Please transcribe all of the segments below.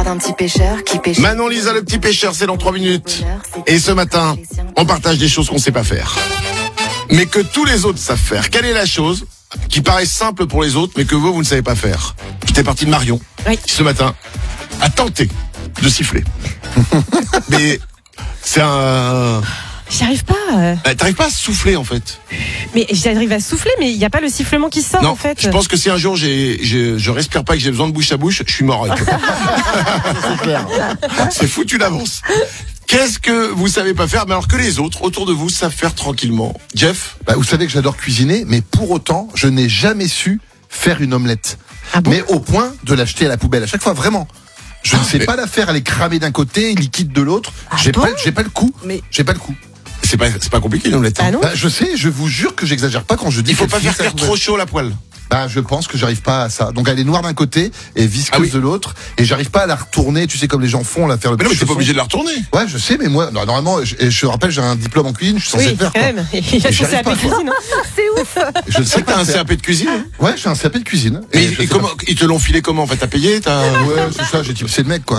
d'un petit pêcheur qui pêche. Manon Lisa, le petit pêcheur, c'est dans 3 minutes. Et ce matin, on partage des choses qu'on sait pas faire, mais que tous les autres savent faire. Quelle est la chose qui paraît simple pour les autres, mais que vous ne savez pas faire? J'étais parti de Marion, qui ce matin a tenté de siffler. Mais c'est un... J'y arrive pas. T'arrives pas à souffler en fait. Mais j'arrive à souffler, mais il n'y a pas le sifflement qui sort Non, en fait. je pense que si un jour je respire pas et que j'ai besoin de bouche à bouche, je suis mort avec eux. C'est clair. C'est foutu d'avance. Qu'est-ce que vous savez pas faire, mais alors que les autres autour de vous savent faire tranquillement? Jeff? Vous savez que j'adore cuisiner, mais pour autant, je n'ai jamais su faire une omelette. Ah bon? Mais au point de l'acheter à la poubelle à chaque fois, vraiment. Je ne sais pas la faire, elle est cramée d'un côté, liquide de l'autre. J'ai pas le coup. Mais- J'ai pas le coup. C'est pas compliqué une omelette. Ah non? Je sais, je vous jure que j'exagère pas quand je dis. Il faut qu'elle pas faire finisse à la cuire poubelle. trop chaud la poêle. Je pense que j'arrive pas à ça. Donc elle est noire d'un côté et visqueuse Ah oui. de l'autre, et j'arrive pas à la retourner. Tu sais comme les gens font, la faire le. Mais non, mais petit t'es pas chausson. obligé de la retourner. Ouais, je sais, mais moi, normalement, je rappelle, j'ai un diplôme en cuisine, je suis censé Oui, le faire. quand Quoi. même. Il a J'y son arrive CAP pas, quoi. cuisine. hein. C'est ouf. Je ne sais C'est que pas t'as un faire. CAP de cuisine. Ouais, j'ai un CAP de cuisine. Mais je sais comment ils te l'ont filé comment en fait? T'as payé? Ouais, c'est ça, j'ai tipsé le mec, quoi.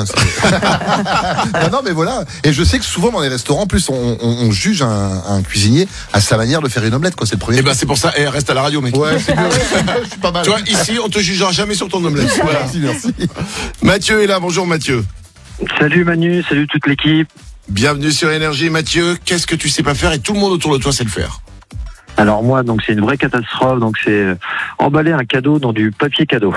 non, mais voilà. Et je sais que souvent dans les restaurants, en plus, on juge un cuisinier à sa manière de faire une omelette, quoi. C'est le premier. Eh ben c'est pour ça. Reste à la radio, mec. Ouais, c'est mieux. Je suis pas mal. Tu vois, ici on te jugera jamais sur ton omelette. Voilà. Merci. Mathieu est là. Bonjour Mathieu. Salut Manu, salut toute l'équipe. Bienvenue sur Énergie. Mathieu, qu'est-ce que tu sais pas faire et tout le monde autour de toi sait le faire? Alors moi, donc c'est une vraie catastrophe. Donc c'est emballer un cadeau dans du papier cadeau.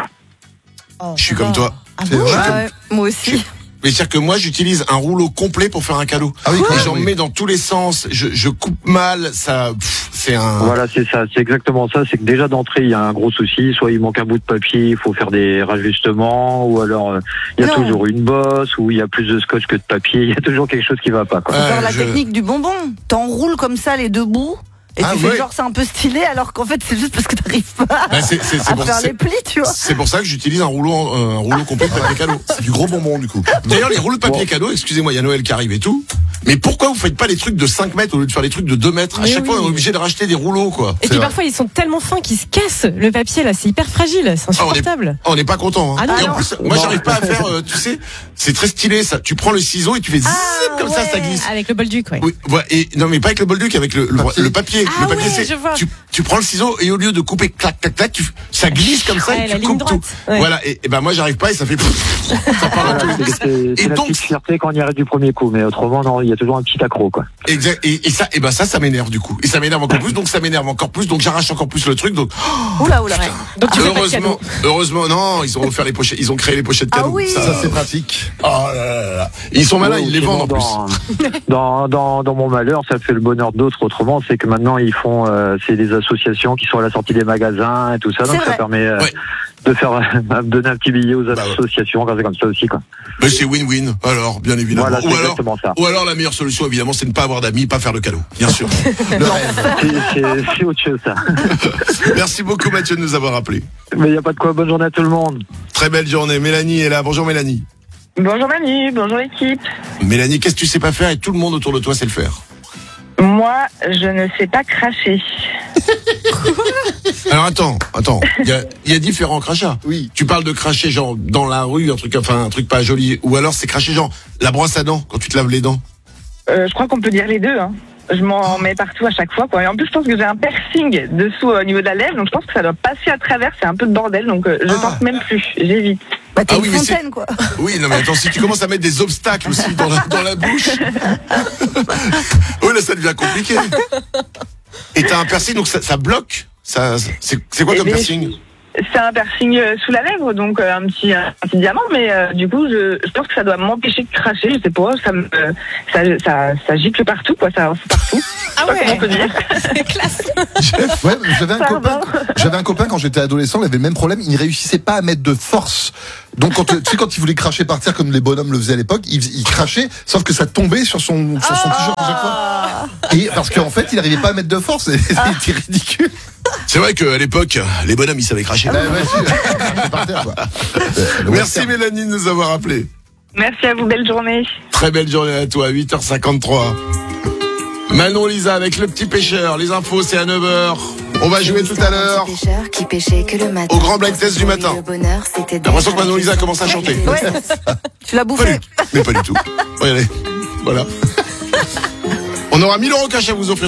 Je suis comme toi. C'est vrai. Moi aussi. Mais c'est-à-dire que moi j'utilise un rouleau complet pour faire un cadeau. Ah oui, quand Et même, j'en oui. mets dans tous les sens. Je coupe mal. Ça, c'est un. Voilà, c'est ça, c'est exactement ça. C'est que déjà d'entrée, il y a un gros souci. Soit il manque un bout de papier, il faut faire des rajustements, ou alors il y a Non. toujours une bosse, ou il y a plus de scotch que de papier. Il y a toujours quelque chose qui va pas, quoi. Faut faire la je- technique du bonbon. T'enroules comme ça les deux bouts. Et Ah tu ouais. fais genre c'est un peu stylé alors qu'en fait c'est juste parce que t'arrives pas Bah, c'est à pour, faire les plis, tu vois. c'est pour ça que j'utilise un rouleau complet de papier cadeau. C'est du gros bonbon, du coup. D'ailleurs, les rouleaux de papier cadeau, excusez-moi, il y a Noël qui arrive et tout. Mais pourquoi vous faites pas les trucs de 5 mètres au lieu de faire les trucs de 2 mètres? À Mais chaque fois, oui. on est obligé de racheter des rouleaux, quoi. Et puis parfois ils sont tellement fins qu'ils se cassent. Le papier là, c'est hyper fragile, c'est insupportable. On n'est pas content. Hein. Ah non, Et en non. plus, moi, j'arrive pas à faire, tu sais, c'est très stylé, ça. Tu prends le ciseau et tu fais zip, comme ça glisse. Avec le bolduc, ouais. Oui, ouais, et non, mais pas avec le bolduc, avec le papier. Ah le papier, ouais, c'est, je vois. tu prends le ciseau et au lieu de couper clac, clac, clac, ça glisse comme ça Ouais, et la tu ligne coupes tout. droite, ouais. Voilà, et ben moi, j'arrive pas et ça fait ça part dans tous les Voilà, c'est Et la donc- petite fierté quand on y arrive du premier coup, mais autrement, non, il y a toujours un petit accro, quoi. Exact. Et ça m'énerve du coup. Et ça m'énerve encore plus, donc ça m'énerve encore plus, donc j'arrache encore plus le truc, donc Oula. Ouais. Donc tu fais pas de cadeau. heureusement, non, ils ont offert les pochettes, ils ont créé les pochettes Ah cadeaux. oui. Ça, c'est pratique. Oh là là là. Ils sont malins, Ouais, ils les sinon, vendent en plus. Dans mon malheur, ça fait le bonheur d'autres. Autrement, c'est que maintenant ils font, c'est des associations qui sont à la sortie des magasins et tout ça, C'est donc ça vrai. permet Ouais. de faire donner un petit billet aux ouais. associations, quand c'est comme ça aussi, quoi. Mais c'est win-win, alors, bien évidemment. Voilà, c'est ou, alors, exactement ça. ou alors la meilleure solution, évidemment, c'est de ne pas avoir d'amis, pas faire de cadeaux, bien sûr. Le rêve. C'est autre chose, ça. Merci beaucoup Mathieu de nous avoir appelés. Mais il n'y a pas de quoi. Bonne journée à tout le monde. Très belle journée. Mélanie est là. Bonjour Mélanie. Bonjour Manu, bonjour l'équipe. Mélanie, qu'est-ce que tu sais pas faire et tout le monde autour de toi sait le faire? Moi, je ne sais pas cracher. Alors attends. Il y a différents crachats. Oui. Tu parles de cracher genre dans la rue, un truc pas joli, ou alors c'est cracher genre la brosse à dents quand tu te laves les dents. Je crois qu'on peut dire les deux. Hein. Je m'en mets partout à chaque fois, quoi. Et en plus, je pense que j'ai un piercing dessous au niveau de la lèvre, donc je pense que ça doit passer à travers. C'est un peu de bordel, donc je pense même plus. J'évite. Bah t'es Ah une oui, mais fontaine quoi. Oui, non mais attends, si tu commences à mettre des obstacles aussi dans la bouche, oui là ça devient compliqué. Et t'as un piercing, donc ça bloque. C'est quoi Eh comme bien, piercing? C'est un piercing sous la lèvre, donc un petit diamant, mais du coup, je pense que ça doit m'empêcher de cracher. Je sais pas, ça gicle partout, quoi. Ça partout. Ah Je sais pas comment on peut ouais. dire. C'est classe. Ouais, j'avais un Pardon. copain quand j'étais adolescent, il avait le même problème, il ne réussissait pas à mettre de force. Donc tu sais quand il voulait cracher par terre comme les bonhommes le faisaient à l'époque, il crachait, sauf que ça tombait sur son t-shirt à chaque fois. Et parce qu'en fait, il n'arrivait pas à mettre de force, c'était ridicule. C'est vrai qu'à l'époque, les bonhommes ils savaient cracher. Par terre, quoi. Merci Mélanie de nous avoir appelés. Merci à vous, belle journée. Très belle journée à toi, 8h53. Manon Lisa avec le petit pêcheur. Les infos c'est à 9h. On va jouer tout à l'heure au grand blind test du matin. J'ai l'impression que Manon Lisa commence à chanter. Ouais. Tu l'as Pas bouffé. mais pas du tout. Regardez. Voilà. On aura 1000 € cash à vous offrir.